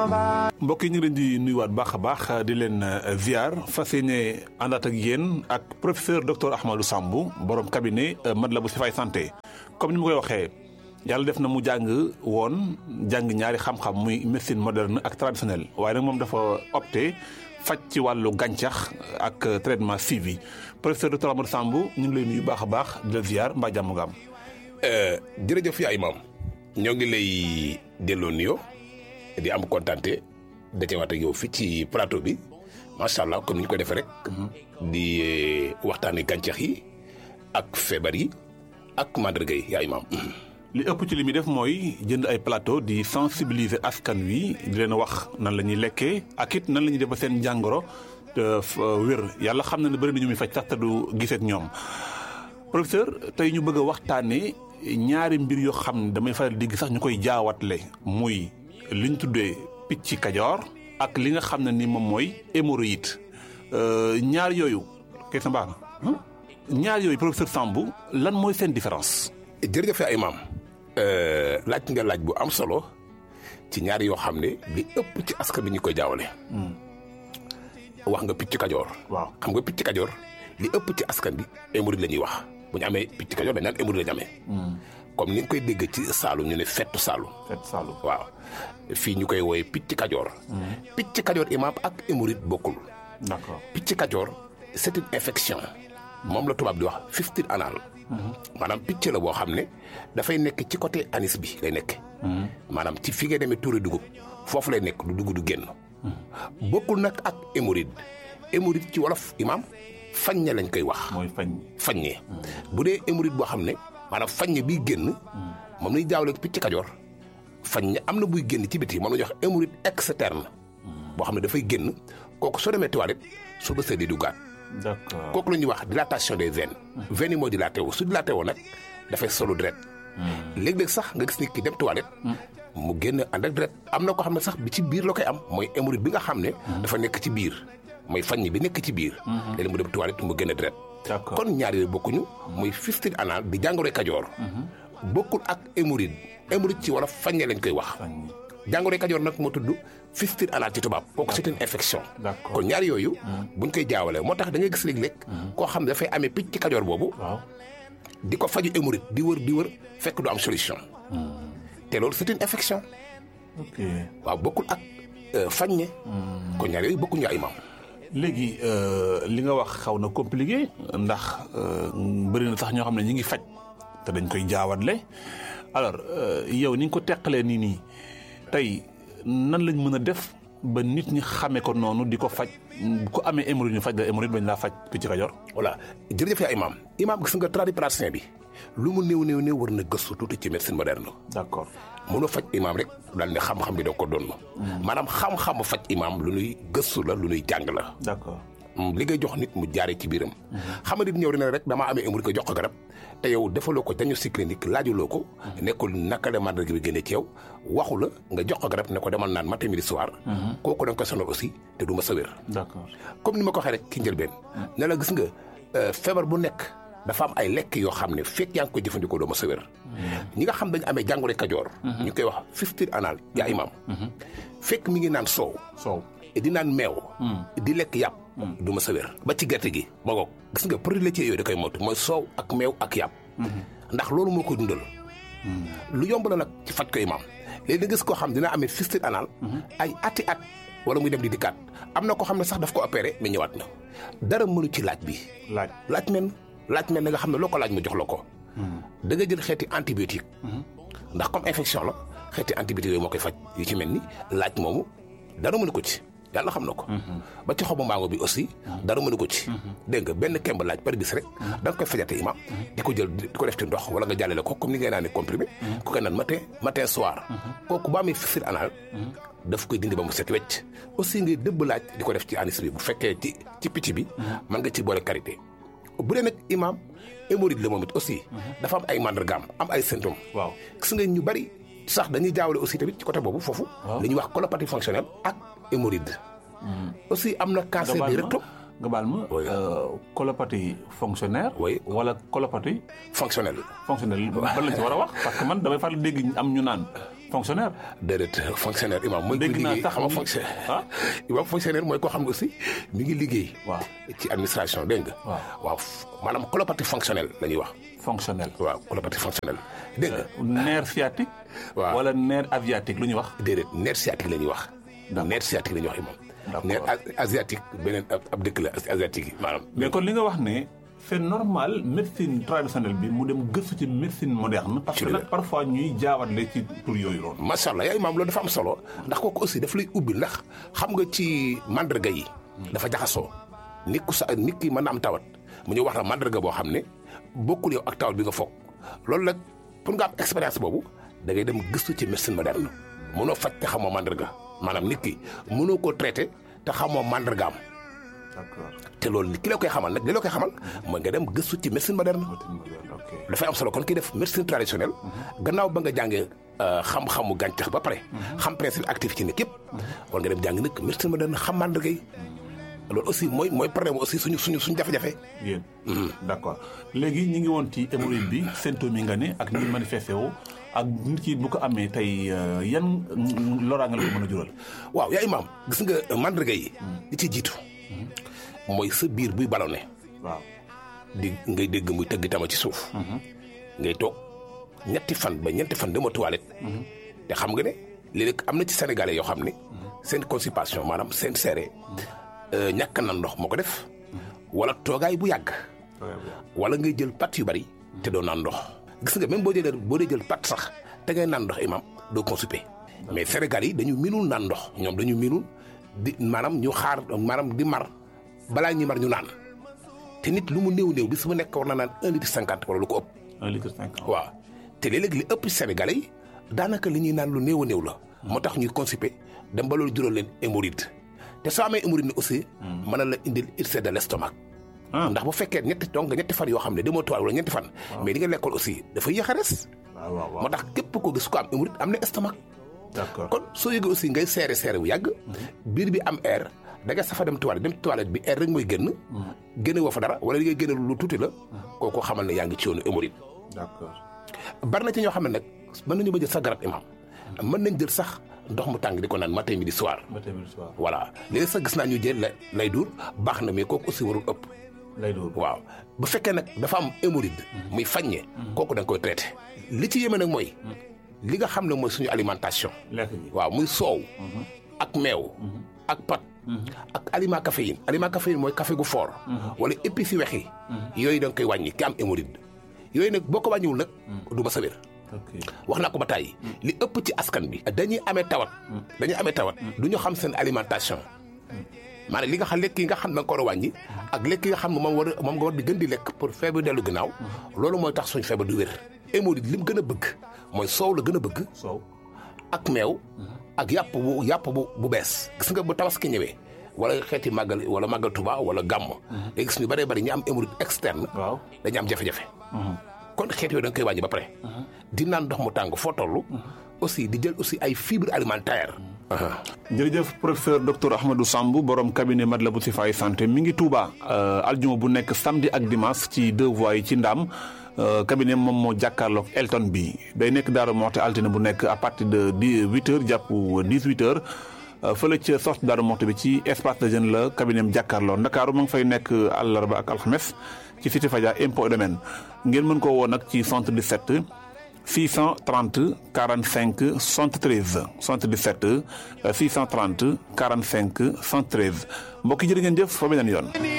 mbokk yi ñu ngi leen di nuyuwaat baax a baax di leen ziar fas yéene àndaat ak yéen ak professeur docteur Ahmadou Samb borom cabinet Matlaboul Chifaay santé comme ni ma koy waxee yàlla def na mu jàng ñaari xam-xam muy médecine moderne ak traditionnelle waaye nag moom dafa opté faj ci wàllu gàncax ak traitement suivi professeur docteur Ahmadou Samb ñu ngi lay nuyu baax a baax di la ziar mbaa jàmm nga am. jërëjëf yaa imam ñoo ngi lay delloo nuyoo di am kontante dajewaat ak yow fii ci plateau bi macha allah comme ni ñu ko defee rek. di waxtaanee gàncax yi ak feebar yi ak mandarga yi yaa imam. li ëpp ci li muy def mooy jënd ay plateau di sensibiliser askan wi di leen wax nan la ñuy lekkee ak it nan la ñuy def ba seen jàngoro wér yàlla xam na ne bëri na ñu muy faj sax te du gisee ak ñoom professeur tey ñu bëgg a waxtaanee ñaari mbir yoo xam ne damay faral di gis sax ñu koy jaawatle muy li ñu tuddee picc kajoor ak li nga xam ne ni moom mooy hémorroïde ñaar yooyu kay sa mbaax na ñaar yooyu professeur Samb lan mooy seen différence. jërëjëf yaa imam laaj nga laaj bu am solo ci ñaari yoo xam ne li ëpp ci askan bi ñu koy jaawale. wax nga picc kajoor. waaw xam nga picc kajoor li ëpp ci askan bi hémorroïde la ñuy wax bu ñu amee picc kajoor dañ naan hémorroïde la ñu amee. comme ni nga koy dégg ci Saalum ñu ne fettu Saalum. fettu Saalum waaw fii ñu koy wooye picc kajoor. picc kajoor imam ak hémorroïde bokkul. d'accord picc kajoor c'est une infection moom la tubaab di wax fistule anal. maanaam picc la boo xam ne dafay nekk ci côté anis bi lay nekk. maanaam ci fi nga demee tuuri dugub foofu lay nekk du dugub du génn. bokkul nag ak hémorroïde hémorroïde ci wolof imam faññe lañ koy wax. mooy faññe bu dee hémorroïde boo xam ne maanaam faññe biy génn. moom lañuy jaawale picc kajoor faññe am na buy génn ci biti moom la ñuy wax hémorroïde externe. boo xam ne dafay génn kooku soo demee toilette soo bësee di duggaat. d'accord kooku la ñuy wax dilatation des veines. veines yi moo dilaté wu su dilaté woo nag dafay solu deret. léeg-léeg sax nga gis nit ki dem toilette. mu génn ànd ak deret am na ko xam ne sax bi ci biir la koy am mooy hémorroïde bi nga xam ne. dafa nekk ci biir mooy faññi bi nekk ci biir. léeg-léeg mu dem toilette mu génn deret. d'accord kon ñaar yooyu bokkuñu. muy fistule anal di jàngoroy kajoor. bokkul ak hémorroïde hémorroïde ci wolof faññe lañ koy wax. jàngoroy kajoor nag moo tudd fistule anal ci tubaab kooku c'est une infection. d'accord kon ñaar yooyu. buñ koy jaawale moo tax da ngay gis léeg-léeg. koo xam ne dafay amee picc ci kajoor boobu. waaw di ko faju hémorroïde di wër fekk du am solution. te loolu c'est une infection. ok waaw bokkul ak faññe. kon ñaar yooyu bokkuñu ay maam. léegi li nga wax xaw na compliqué ndax bëri na sax ñoo xam ne ñi ngi faj te dañ koy jaawatle alors yow ni nga ko teqalee nii tey nan lañ mën a def ba nit ñi xamee ko noonu di ko faj ku amee hémorroïde ñu faj la hémorroïde bañ laa faj picc kajoor. voilà jërëjëf yaa imaam gis nga tradipraticien bi lu mu néew war na gëstu tuuti ci médecine moderne. d'accord mënoo faj imaam rek daal ne xam-xam bi da ko doon. maanaam xam-xamu faj imaam lu nuy gëstu la lu nuy jàng la. d'accord li ngay jox nit mu jaaree ci biiram. xam nga nit ñëw dina rek damaa amee hémorroïde ko jox ko garab te yow defaloo ko diagnostic clinique laajuloo ko. nekkul naka la mandarga bi génnee ci yow waxu la nga jox ko garab ne ko demal naan matin midi soir. kooku da nga koy sonal aussi te du ma sa wér. d'accord comme ni ma ko waxee rek ki njëlbeen. ne la gis nga feebar bu nekk dafa am ay lekk yoo xam ne fekk yaa ngi koy jëfandikoo doo ma sa wér. ñi nga xam dañu amee jàngoro kajoor. ñu koy wax fistule anal yaa imaam. fekk mi ngi naan soow. di naan meew. di lekk yàpp. du ma sa wér ba ci gerte gi ma ngoog gis nga produit laitier yooyu da koy moytu mooy soow ak meew ak yàpp. ndax loolu moo koy dundal. lu yomb la nag ci faj ko imaam léegi da gis koo xam dina amee fistule anal. ay ati at wala muy dem di dikkaat am na koo xam ne sax daf ko opéré mais ñëwaat na dara mënu ci laaj bi. laaj men na nga xam ne loo ko laaj mu jox la ko. da nga jël xeeti antibiotique. ndax comme infection la xeeti antibiotique yooyu moo koy faj yu ci mel ni laaj moomu dara mënu ko ci. yàlla xam na ko. ba ci xobu mbaango bi aussi. dara mënu ko ci. dégg nga benn kemb laaj par bis rek. da nga koy fajate imam di ko jël di ko def ci ndox wala nga jàllale ko comme ni ngay naanee comprimé. ku koy naan matin soir. kooku ba amee fistule anal. daf koy dindi ba mu set wecc. aussi ngay dëbb laaj di ko def ci anis bi bu fekkee ci picc bi. mën nga ci boole karité. bu dee nag imam hémorroïde la moom it aussi. dafa am ay mandargaam am ay symptômes. waaw gis nga ñu bari sax dañuy jaawale aussi tamit ci côté boobu foofu. li ñuy wax colopathie fonctionnelle ak hémorroïde. aussi am na cancer du rectum. nga baal ma colopathie fonctionnaire. oui wala colopathie fonctionnelle. ban la ci war a wax parce que man damay faral dégg am ñu naan fonctionnaire. déedéet fonctionnaire imam mooy kuy dégg naa liggéey sax xam nga fonctionnaire imam fonctionnaire mooy koo xam ne aussi mi ngi liggéey waaw ci administration dégg nga waaw maanaam colopathie fonctionnelle la ñuy wax fonctionnel. waaw colopathie fonctionnelle dégg nga nerf sciatique. waaw wala nerf asiatique lu ñuy wax. déedéet nerf sciatique la ñuy wax nerf sciatique la ñuy wax imam nerf asiatique beneen ab dëkk la asiatique yi maanaam mais kon li nga wax ne c'est normal médecine traditionnelle bi mu dem gëstu ci médecine moderne. parce que nag parfois ñuy jaawatle ci tur yooyu noonu. macha allah yaa imaam loolu dafa am solo ndax kooku aussi daf lay ubbi ndax xam nga ci mandarga yi. dafa jaxasoo nit ki mën na am tawat mu ñu wax la mandarga boo xam ne bokkul yow ak tawat bi nga foog loolu nag pour nga am expérience boobu da ngay dem gëstu ci médecine moderne mënoo faj te xamoo mandarga maanaam nit ki mënoo koo traité te xamoo mandargaam. d'accord te loolu ki la koy xamal nag li la koy xamal mooy nga dem gëstu ci médecine moderne. dafay am solo kon kii def médecine traditionnelle. gannaaw ba nga jàngee xam-xamu gàncax ba pare. xam principe actif ci nekk yëpp. war nga dem jàng nag médecine moderne xam mandarga yi. loolu aussi mooy problème aussi suñu jafe-jafe. yéen d'accord léegi ñu ngi woon ci hémorroïde bi symptômes yi nga ne ak ni manifesté woo ak nit ki bu ko amee tey yan loraange la ko mën a jural. waaw yaa imaam gis nga mandarga yi. li ci jiitu. mooy sa biir buy ballonné. waaw ngay dégg muy tëgg tama ci suuf. ngay toog ñetti fan ba ñeenti fan dama toilette. te xam nga ne léeg-léeg am na ci sénégalais yoo xam ne. seen constipation maanaam seen seere. ñàkk na ndox moo ko def. wala toogaay bu yàgg. wala ngay jël pat yu bari. te doo naan ndox. gis nga même boo dee jël pat sax te ngay naan ndox imam doo constipé. mais Sénégal yi dañu minul naan ndox ñoom dañu minul di maanaam ñu xaar maanaam di mar. balaa ñuy mar ñu naan te nit lu mu néew bis mu nekk war na naan 1,50 litre wala lu ko ëpp. 1,50 litre. waaw te léeg-léeg li ëpp Sénégalais yi daanaka li ñuy naan lu néew la. moo tax ñuy constipé dem ba loolu jural leen hémorroïde te soo amee hémorroïde ni aussi. mën na la indil ulcère de l'estomac. ndax bu fekkee ñetti fan yoo xam ne demoo toile wala ñetti fan. mais li nga lekkoon aussi dafa yéex a res. waaw moo tax képp ko gis ko am hémorroïde am na estomac. d'accord kon soo yëgee aussi ngay seere bu yàgg. biir bi am air. da nga safa dem toilette bi air rek mooy génn woo fa dara wala li ngay génn lu tuuti la kooku xamal ne yaa ngi ci yoonu hémorroïde. d'accord bari na ci ñoo xam ne nag mën nañu ba jël sax garab imam mën nañ jël sax ndox mu tàng di ko naan matin midi soir. voilà léegi sax gis naa ñu jël lay duur baax na mais kooku aussi warul ëpp. lay duur waaw bu fekkee nag dafa am hémorroïde muy faññe kooku da nga koy traité. li ci yéeme nag mooy li nga xam ne mooy suñu alimentation. waaw muy soow. ak meew. ak pat. ak aliment caféine mooy café gu fort. wala épices yu weex yi. yooyu da nga koy wàññi ki am hémorroïde. yooyu nag boo ko wàññiwul nag. du ma sa wér. wax naa ko ba tàyyi li ëpp ci askan bi. dañuy amee tawat. du ñu xam seen alimentation. maanaam li nga xam lekk yi nga xam da nga ko war a wàññi. ak lekk yi nga xam ne moom nga war di gën di lekk pour feebar dellu gannaaw. loolu mooy tax suñ feebar du wér. hémorroïde li mu gën a bëgg mooy soow la gën a bëgg. soow ak meew. ak yàpp bu bees gis nga bu tabaski ñëwee wala xeeti màggal wala màggal Tuba wala gàmm. nga gis ñu bëree bëri ñu am hémorroïde externe. waaw dañu am jafe-jafe. kon xeet yooyu da nga koy wàññi ba pare. di naan ndox mu tàng foo toll. aussi di jël aussi ay fibres alimentaires. jërëjëf professeur docteur Ahmadou Samb borom cabinet Matlaboul Chifaay santé mi ngi Touba aljuma bu nekk samedi ak dimanche ci 2 voies yi ci Ndaam. cabinet moom moo jàkkaarloog Elton bi day nekk Daaru Moxti altine bu nekk à partir de 8h jàpp 18h fële ca sortie Daaru Moxti bi ci espace de jeune la cabinet am jàkkaarloo Ndakaaru ma ngi fay nekk àllarba ak alxames ci cité Fadia impôt et domaine ngeen mën koo woo nag ci 77 630 45 73 77 630 45 73 mbokk yi jërë ngeen jëf fa beneen yoon.